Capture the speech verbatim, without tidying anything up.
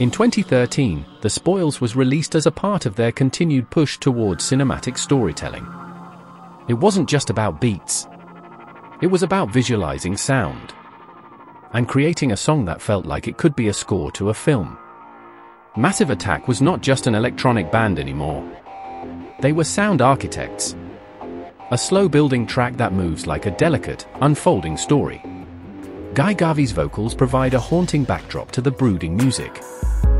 In twenty thirteen, The Spoils was released as a part of their continued push towards cinematic storytelling. It wasn't just about beats. It was about visualizing sound and creating a song that felt like it could be a score to a film. Massive Attack was not just an electronic band anymore. They were sound architects. A slow-building track that moves like a delicate, unfolding story. Guy Garvey's vocals provide a haunting backdrop to the brooding music.